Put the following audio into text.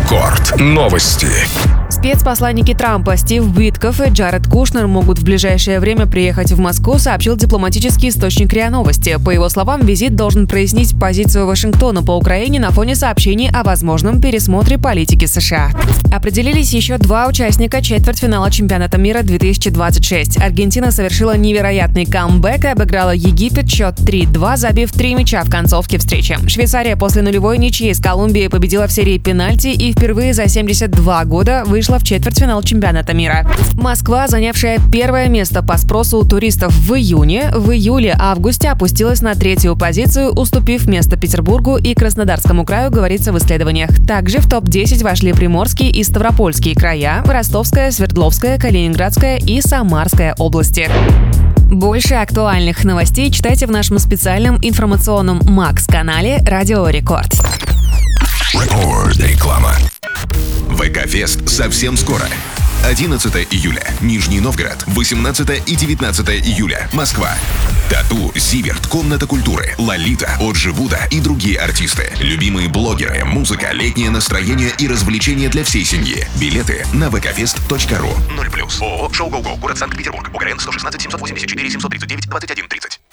Рекорд. Новости. Спецпосланники Трампа Стив Битков и Джаред Кушнер могут в ближайшее время приехать в Москву, сообщил дипломатический источник РИА Новости. По его словам, визит должен прояснить позицию Вашингтона по Украине на фоне сообщений о возможном пересмотре политики США. Определились еще два участника четвертьфинала чемпионата мира 2026. Аргентина совершила невероятный камбэк и обыграла Египет счет 3-2, забив 3 мяча в концовке встречи. Швейцария после нулевой ничьей с Колумбией победила в серии пенальти и впервые за 72 года вышла в четвертьфинал чемпионата мира. Москва, занявшая первое место по спросу у туристов в июне, в июле-августе опустилась на третью позицию, уступив место Петербургу и Краснодарскому краю, говорится в исследованиях. Также в топ-10 вошли Приморские и Ставропольские края, Ростовская, Свердловская, Калининградская и Самарская области. Больше актуальных новостей читайте в нашем специальном информационном Макс-канале «Радио Рекорд». Реклама. ВК-фест совсем скоро. 11 июля – Нижний Новгород, 18 и 19 июля – Москва. Тату, Зиверт, Комната культуры, Лолита, Оджи Буда и другие артисты. Любимые блогеры, музыка, летнее настроение и развлечения для всей семьи. Билеты на vkfest.ru. 0+. ООО «Шоу Го-Го», город Санкт-Петербург. УКРН 116 784 739 21 30.